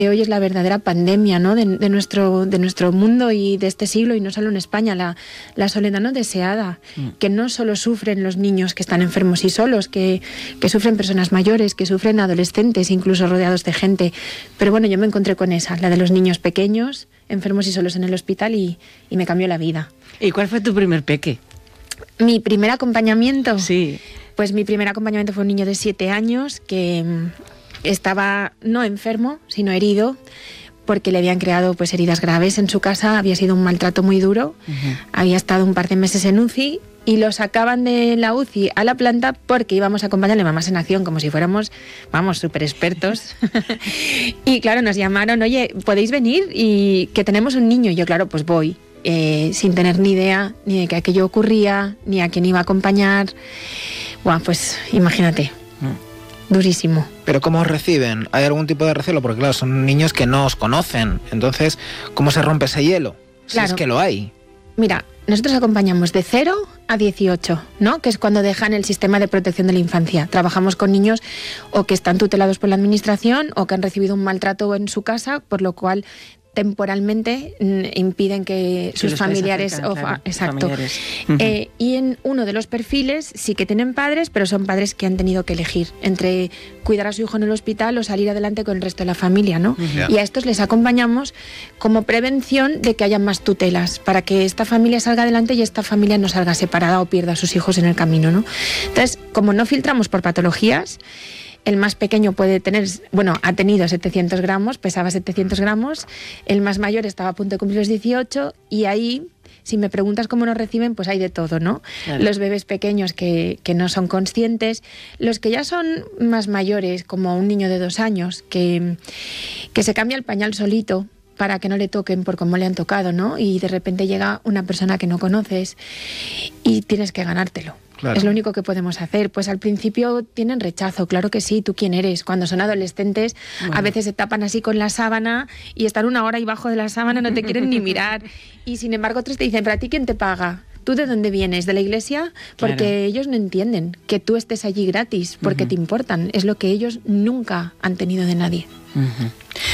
Hoy es la verdadera pandemia, ¿no? de nuestro mundo y de este siglo, y no solo en España, la soledad no deseada, que no solo sufren los niños que están enfermos y solos, que sufren personas mayores, que sufren adolescentes, incluso rodeados de gente. Pero bueno, yo me encontré con esa, la de los niños pequeños, enfermos y solos en el hospital, y me cambió la vida. ¿Y cuál fue tu primer peque? Mi primer acompañamiento. Sí. Pues mi primer acompañamiento fue un niño de 7 años que estaba no enfermo, sino herido, porque le habían creado pues heridas graves en su casa, había sido un maltrato muy duro, había estado un par de meses en UCI y lo sacaban de la UCI a la planta porque íbamos a acompañarle Mamás en Acción como si fuéramos, vamos, súper expertos. Y claro, nos llamaron, oye, ¿podéis venir? Y que tenemos un niño. Y yo, claro, pues voy, sin tener ni idea ni de que aquello ocurría, ni a quién iba a acompañar. Bueno, pues imagínate. Durísimo. ¿Pero cómo os reciben? ¿Hay algún tipo de recelo? Porque claro, son niños que no os conocen. Entonces, ¿cómo se rompe ese hielo? Si claro. Es que lo hay. Mira, nosotros acompañamos de 0 a 18, ¿no? Que es cuando dejan el sistema de protección de la infancia. Trabajamos con niños o que están tutelados por la administración o que han recibido un maltrato en su casa, por lo cual temporalmente impiden que sus familiares... Exacto. Familiares. Y en uno de los perfiles sí que tienen padres, pero son padres que han tenido que elegir entre cuidar a su hijo en el hospital o salir adelante con el resto de la familia, ¿no? Y a estos les acompañamos como prevención de que haya más tutelas, para que esta familia salga adelante y esta familia no salga separada o pierda a sus hijos en el camino, ¿no? Entonces, como no filtramos por patologías, el más pequeño puede tener, bueno, ha tenido 700 gramos, pesaba 700 gramos, el más mayor estaba a punto de cumplir los 18 y ahí, si me preguntas cómo nos reciben, pues hay de todo, ¿no? Claro. Los bebés pequeños que no son conscientes, los que ya son más mayores, como un niño de 2 años, que se cambia el pañal solito para que no le toquen por cómo le han tocado, ¿no? Y de repente llega una persona que no conoces y tienes que ganártelo. Claro. Es lo único que podemos hacer. Pues al principio tienen rechazo, claro que sí, ¿tú quién eres? Cuando son adolescentes, a veces se tapan así con la sábana y están 1 hora ahí bajo de la sábana, no te quieren ni mirar. Y sin embargo otros te dicen, ¿pero a ti quién te paga? ¿Tú de dónde vienes? ¿De la iglesia? Porque claro, ellos no entienden que tú estés allí gratis, porque te importan. Es lo que ellos nunca han tenido de nadie.